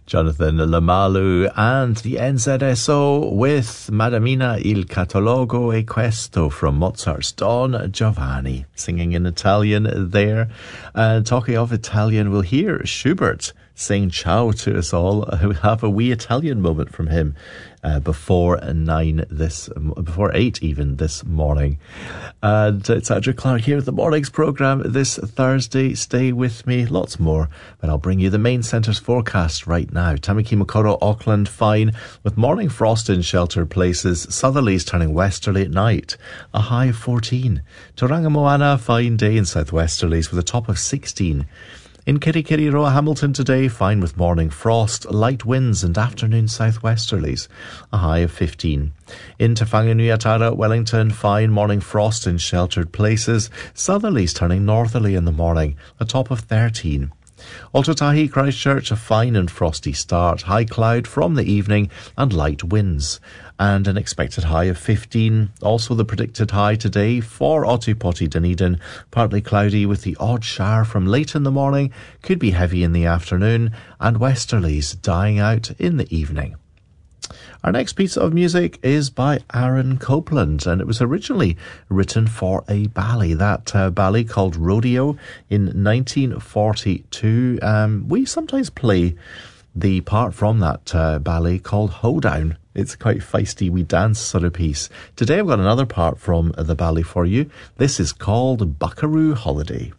Jonathan Lamalu and the NZSO with Madamina il catalogo e questo from Mozart's Don Giovanni, singing in Italian there. And talking of Italian, we'll hear Schubert sing ciao to us all. We'll have a wee Italian moment from him before 8 even this morning. And it's Andrew Clark here with the morning's programme this Thursday. Stay with me, lots more, but I'll bring you the main centre's forecast right now. Tamaki Makaurau, Auckland, fine, with morning frost in sheltered places, southerlies turning westerly at night, a high of 14. Tauranga Moana, fine day in southwesterlies with a top of 16. In Kirikiriroa, Hamilton today, fine with morning frost, light winds and afternoon southwesterlies, a high of 15. In Te Whanganuiatara, Wellington, fine morning frost in sheltered places, southerlies turning northerly in the morning, a top of 13. Ōtautahi, Christchurch, a fine and frosty start, high cloud from the evening and light winds, and an expected high of 15. Also the predicted high today for Ōtepoti, Dunedin, partly cloudy with the odd shower from late in the morning, could be heavy in the afternoon, and westerlies dying out in the evening. Our next piece of music is by Aaron Copland, and it was originally written for a ballet, that ballet called Rodeo in 1942. We sometimes play the part from that ballet called Hoedown. It's quite feisty, we dance sort of piece. Today I've got another part from the ballet for you. This is called Buckaroo Holiday.